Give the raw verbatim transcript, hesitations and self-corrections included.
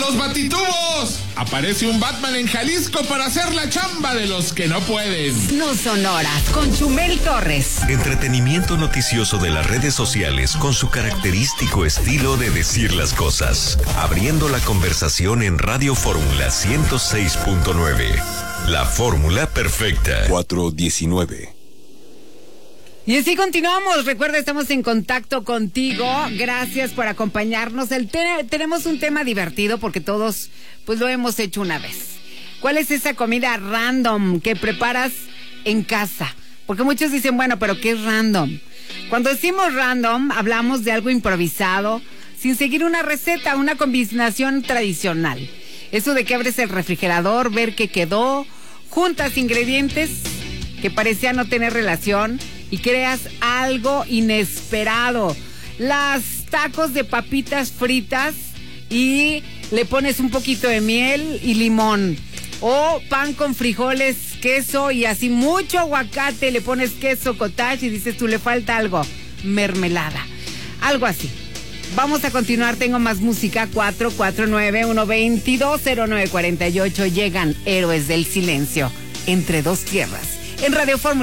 los batitubos! Aparece un Batman en Jalisco para hacer la chamba de los que no pueden. No Sonoras, con Chumel Torres. Entretenimiento noticioso de las redes sociales con su característico estilo de decir las cosas. Abriendo la conversación en Radio Fórmula ciento seis punto nueve. La fórmula perfecta. cuatro diecinueve. Y así continuamos. Recuerda, estamos en contacto contigo. Gracias por acompañarnos. El te- tenemos un tema divertido porque todos pues lo hemos hecho una vez. ¿Cuál es esa comida random que preparas en casa? Porque muchos dicen, bueno, pero ¿qué es random? Cuando decimos random, hablamos de algo improvisado, sin seguir una receta, una combinación tradicional. Eso de que abres el refrigerador, ver qué quedó, juntas ingredientes que parecían no tener relación y creas algo inesperado. Las tacos de papitas fritas y le pones un poquito de miel y limón. O pan con frijoles, queso y así mucho aguacate, le pones queso cottage y dices tú, le falta algo, mermelada. Algo así. Vamos a continuar, tengo más música. Cuatro cuatro nueve, uno dos cero nueve cuatro ocho. Llegan Héroes del Silencio, Entre Dos Tierras, en Radio Fórmula.